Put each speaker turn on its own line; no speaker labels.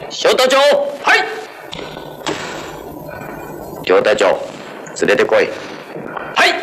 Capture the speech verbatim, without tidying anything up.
小隊長。
はい。
両隊長、連れてこい。